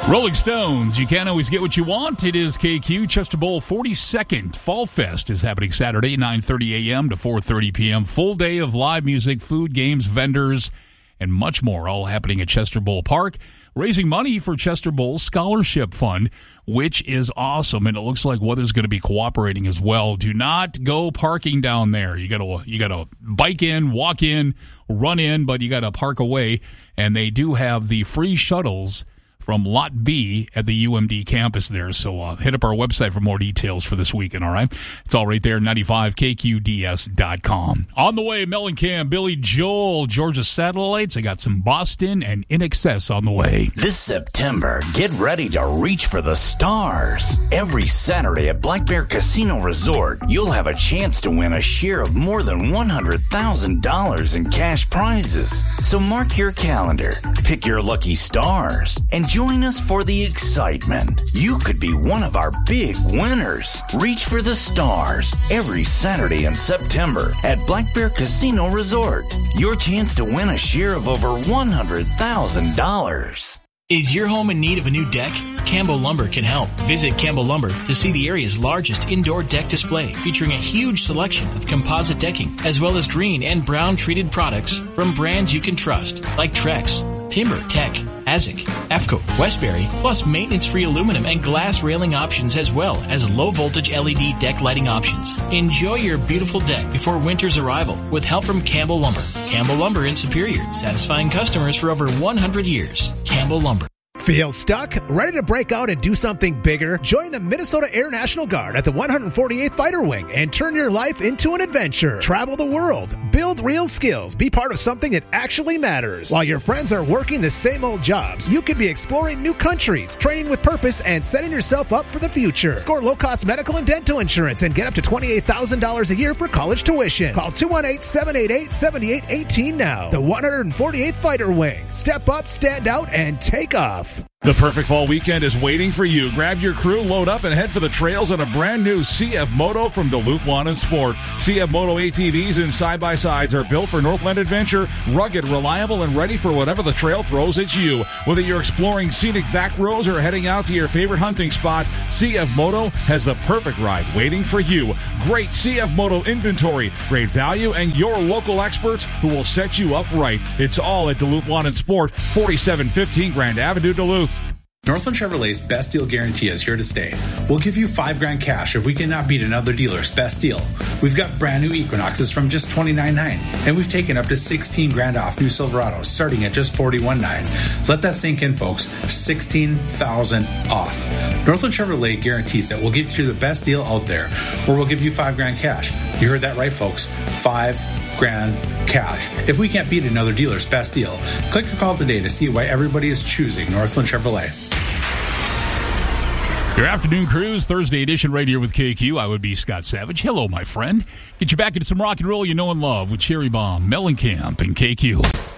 Rolling Stones, you can't always get what you want. It is KQ. Chester Bowl 42nd Fall Fest is happening Saturday, 9:30 a.m. to 4:30 p.m. Full day of live music, food, games, vendors, and much more, all happening at Chester Bowl Park, raising money for Chester Bowl Scholarship Fund, which is awesome, and it looks like weather's going to be cooperating as well. Do not go parking down there. You gotta bike in, walk in, run in, but you got to park away, and they do have the free shuttles from Lot B at the UMD campus there. So hit up our website for more details for this weekend, all right? It's all right there, 95KQDS.com. On the way, Mellencamp, Billy Joel, Georgia Satellites. I got some Boston and In Excess on the way. This September, get ready to reach for the stars. Every Saturday at Black Bear Casino Resort, you'll have a chance to win a share of more than $100,000 in cash prizes. So mark your calendar, pick your lucky stars, and join us for the excitement. You could be one of our big winners. Reach for the stars every Saturday in September at Black Bear Casino Resort. Your chance to win a share of over $100,000. Is your home in need of a new deck? Campbell Lumber can help. Visit Campbell Lumber to see the area's largest indoor deck display, featuring a huge selection of composite decking, as well as green and brown treated products from brands you can trust, like Trex, Timber, Tech, Azik, AFCO, Westbury, plus maintenance-free aluminum and glass railing options, as well as low-voltage LED deck lighting options. Enjoy your beautiful deck before winter's arrival with help from Campbell Lumber. Campbell Lumber in Superior, satisfying customers for over 100 years. Campbell Lumber. Feel stuck? Ready to break out and do something bigger? Join the Minnesota Air National Guard at the 148th Fighter Wing and turn your life into an adventure. Travel the world, build real skills, be part of something that actually matters. While your friends are working the same old jobs, you could be exploring new countries, training with purpose, and setting yourself up for the future. Score low-cost medical and dental insurance and get up to $28,000 a year for college tuition. Call 218-788-7818 now. The 148th Fighter Wing. Step up, stand out, and take off. The perfect fall weekend is waiting for you. Grab your crew, load up, and head for the trails on a brand new CF Moto from Duluth Lawn and Sport. CF Moto ATVs and side-by-sides are built for Northland adventure, rugged, reliable, and ready for whatever the trail throws at you. Whether you're exploring scenic back roads or heading out to your favorite hunting spot, CF Moto has the perfect ride waiting for you. Great CF Moto inventory, great value, and your local experts who will set you up right. It's all at Duluth Lawn and Sport, 4715 Grand Avenue, Duluth. Northland Chevrolet's best deal guarantee is here to stay. We'll give you $5,000 cash if we cannot beat another dealer's best deal. We've got brand new Equinoxes from just $29,900, and we've taken up to $16,000 off new Silverados starting at just $41,900. Let that sink in, folks. $16,000 off. Northland Chevrolet guarantees that we'll get you the best deal out there, or we'll give you $5,000 cash. You heard that right, folks. $5,000 cash if we can't beat another dealer's best deal. Click or call today to see why everybody is choosing Northland Chevrolet. Your afternoon cruise, Thursday edition, right here with KQ. I would be Scott Savage. Hello, my friend. Get you back into some rock and roll you know and love with Cherry Bomb, Mellencamp, and KQ.